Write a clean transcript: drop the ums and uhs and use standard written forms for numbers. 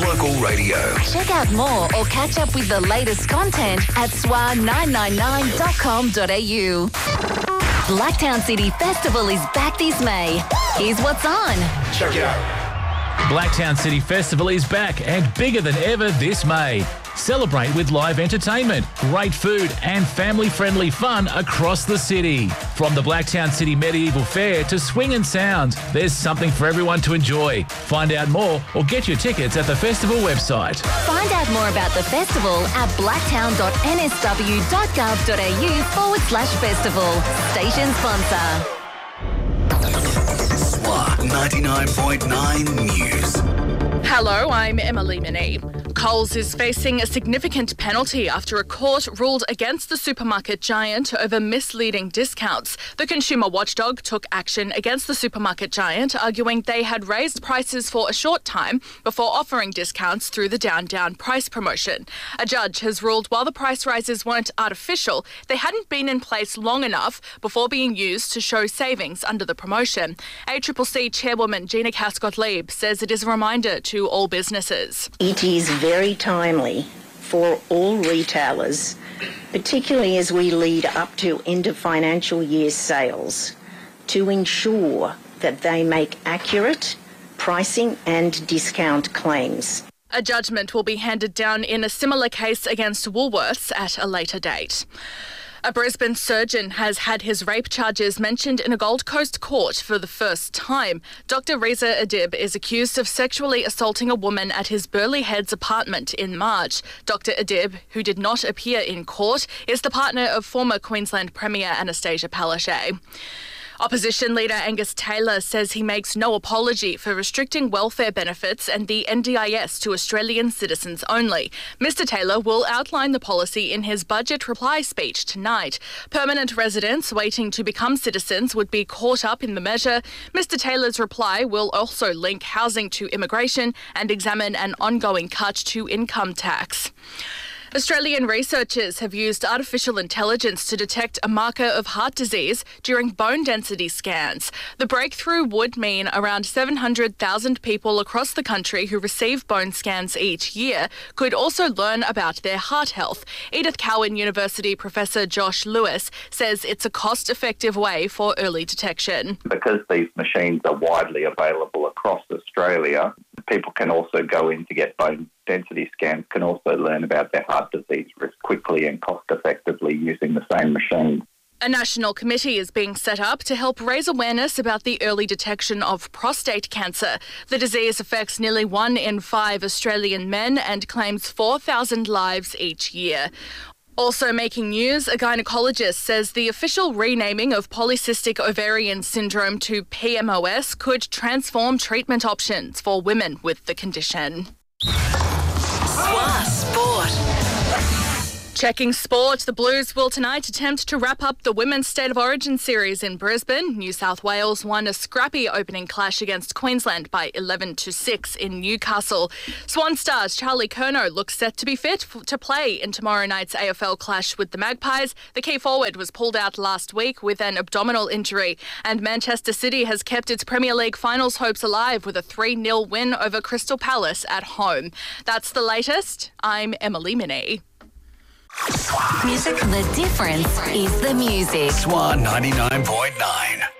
Local radio. Check out more or catch up with the latest content at swa999.com.au. Blacktown City Festival is back this May. Here's what's on. Check it out. Blacktown City Festival is back and bigger than ever this May. Celebrate with live entertainment, great food and family-friendly fun across the city. From the Blacktown City Medieval Fair to swing and sounds, there's something for everyone to enjoy. Find out more or get your tickets at the festival website. Find out more about the festival at blacktown.nsw.gov.au/festival. Station sponsor. SWA 99.9 News. Hello, I'm Emily Minnie. Coles is facing a significant penalty after a court ruled against the supermarket giant over misleading discounts. The consumer watchdog took action against the supermarket giant, arguing they had raised prices for a short time before offering discounts through the Down price promotion. A judge has ruled while the price rises weren't artificial, they hadn't been in place long enough before being used to show savings under the promotion. ACCC Chairwoman Gina Cass-Gottlieb says it is a reminder to all businesses. It is very timely for all retailers, particularly as we lead up to end of financial year sales, to ensure that they make accurate pricing and discount claims. A judgment will be handed down in a similar case against Woolworths at a later date. A Brisbane surgeon has had his rape charges mentioned in a Gold Coast court for the first time. Dr. Reza Adib is accused of sexually assaulting a woman at his Burleigh Heads apartment in March. Dr. Adib, who did not appear in court, is the partner of former Queensland Premier Anastasia Palaszczuk. Opposition leader Angus Taylor says he makes no apology for restricting welfare benefits and the NDIS to Australian citizens only. Mr Taylor will outline the policy in his budget reply speech tonight. Permanent residents waiting to become citizens would be caught up in the measure. Mr Taylor's reply will also link housing to immigration and examine an ongoing cut to income tax. Australian researchers have used artificial intelligence to detect a marker of heart disease during bone density scans. The breakthrough would mean around 700,000 people across the country who receive bone scans each year could also learn about their heart health. Edith Cowan University Professor Josh Lewis says it's a cost-effective way for early detection. Because these machines are widely available across Australia, people can also go in to get bone density scans, can also learn about their heart disease risk quickly and cost effectively using the same machine. A national committee is being set up to help raise awareness about the early detection of prostate cancer. The disease affects nearly 1 in 5 Australian men and claims 4,000 lives each year. Also making news, a gynaecologist says the official renaming of polycystic ovarian syndrome to PMOS could transform treatment options for women with the condition. SWA Sport. Checking sport, the Blues will tonight attempt to wrap up the Women's State of Origin series in Brisbane. New South Wales won a scrappy opening clash against Queensland by 11-6 in Newcastle. Swan Stars Charlie Curnow looks set to be fit to play in tomorrow night's AFL clash with the Magpies. The key forward was pulled out last week with an abdominal injury, and Manchester City has kept its Premier League finals hopes alive with a 3-0 win over Crystal Palace at home. That's the latest. I'm Emily Minnie. Music. The difference is the music. SWA 99.9.